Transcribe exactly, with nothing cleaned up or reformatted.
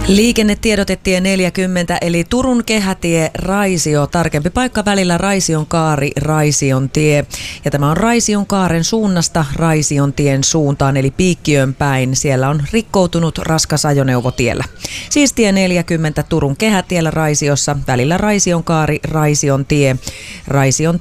Liikennetiedotetie neljäkymmentä eli Turun kehätie Raisio, tarkempi paikka välillä Raision kaari, Raision tie. Ja tämä on Raision kaaren suunnasta Raision tien suuntaan eli Piikkiön päin. Siellä on rikkoutunut raskas ajoneuvo tiellä. Siis tie neljäkymmentä Turun kehätiellä Raisiossa välillä Raision kaari, Raision tie. Raision